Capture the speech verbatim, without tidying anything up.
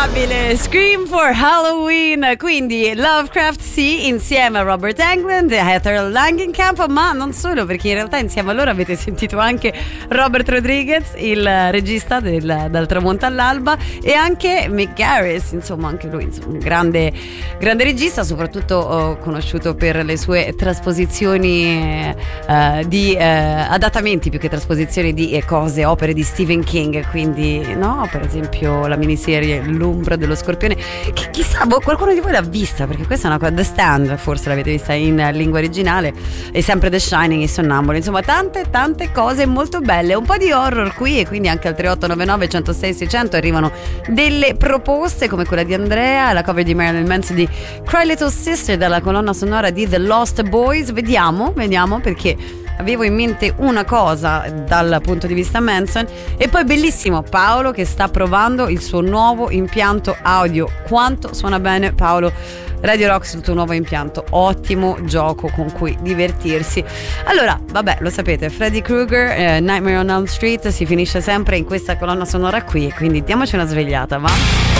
Formidabile Scream for Halloween, quindi Lovecraft sì, insieme a Robert Englund e Heather Langenkamp, ma non solo, perché in realtà insieme a loro avete sentito anche Robert Rodriguez, il regista del Dal tramonto all'alba, e anche Mick Garris, insomma anche lui insomma, un grande, grande regista, soprattutto oh, conosciuto per le sue trasposizioni eh, di eh, adattamenti più che trasposizioni di eh, cose, opere di Stephen King, quindi no, per esempio la miniserie L'ombra dello scorpione, che chissà, boh, qualcuno di voi l'ha vista, perché questa è una cosa, The Stand, forse l'avete vista in lingua originale, e sempre The Shining, i Sonnambuli, insomma tante tante cose molto belle, un po' di horror qui, e quindi anche al tre otto nove nove uno zero sei sei zero zero arrivano delle proposte come quella di Andrea, la cover di Marilyn Manson di Cry Little Sister dalla colonna sonora di The Lost Boys. Vediamo, vediamo perché avevo in mente una cosa dal punto di vista Manson, e poi bellissimo Paolo che sta provando il suo nuovo impianto audio. Quanto suona bene, Paolo. Radio Rock sul tuo nuovo impianto, ottimo gioco con cui divertirsi. Allora, vabbè, lo sapete, Freddy Krueger, eh, Nightmare on Elm Street si finisce sempre in questa colonna sonora qui, quindi diamoci una svegliata, va?